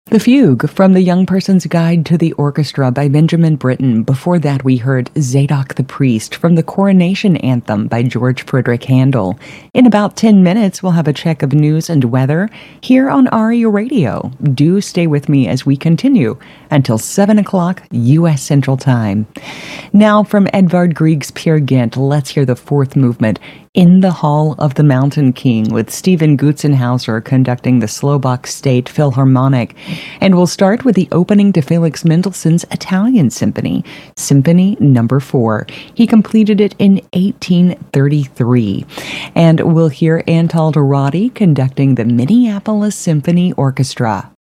The Fugue from The Young Person's Guide to the Orchestra by Benjamin Britten. Before that, we heard Zadok the Priest from the Coronation Anthem by George Frederick Handel. In about 10 minutes, we'll have a check of news and weather here on ARIA Radio. Do stay with me as we continue until 7 o'clock U.S. Central Time. Now, from Edvard Grieg's Peer Gynt, let's hear the fourth movement, In the Hall of the Mountain King, with Stephen Gutzenhauser conducting the Slovak State Philharmonic. And we'll start with the opening to Felix Mendelssohn's Italian Symphony, Symphony Number 4. He completed it in 1833. And we'll hear Antal Dorati conducting the Minneapolis Symphony Orchestra.